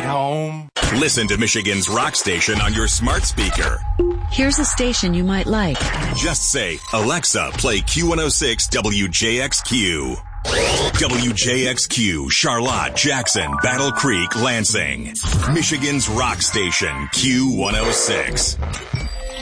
home. Listen to Michigan's rock station on your smart speaker. Here's a station you might like. Just say, Alexa, play Q106 WJXQ. WJXQ, Charlotte, Jackson, Battle Creek, Lansing. Michigan's rock station, Q106.